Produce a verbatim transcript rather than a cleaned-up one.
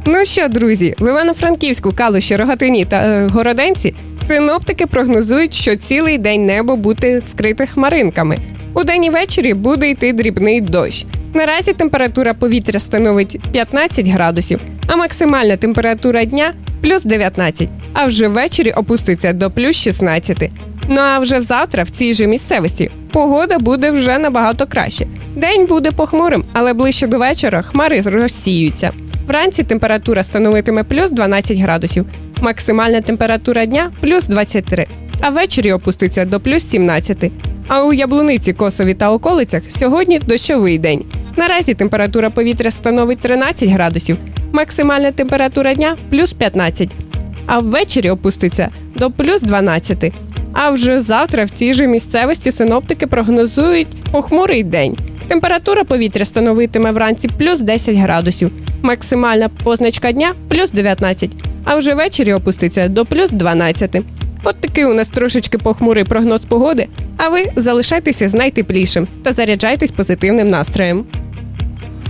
Ну що, друзі, в Івано-Франківську, Калуші, Рогатині та е, Городенці синоптики прогнозують, що цілий день небо буде вкрите хмаринками. Удень і ввечері буде йти дрібний дощ. Наразі температура повітря становить п'ятнадцять градусів, а максимальна температура дня – плюс дев'ятнадцять, а вже ввечері опуститься до плюс шістнадцять. Ну а вже завтра в цій же місцевості погода буде вже набагато краще. День буде похмурим, але ближче до вечора хмари розсіються. Вранці температура становитиме плюс дванадцять градусів, максимальна температура дня – плюс двадцять три, а ввечері опуститься до плюс сімнадцять. А у Яблуниці, Косові та околицях сьогодні дощовий день. Наразі температура повітря становить тринадцять градусів, максимальна температура дня – плюс п'ятнадцять, а ввечері опуститься до плюс дванадцять. А вже завтра в цій же місцевості синоптики прогнозують похмурий день. Температура повітря становитиме вранці плюс десять градусів, максимальна позначка дня – плюс дев'ятнадцять, а вже ввечері опуститься до плюс дванадцять. От такий у нас трошечки похмурий прогноз погоди, а ви залишайтеся з найтеплішим та заряджайтесь позитивним настроєм.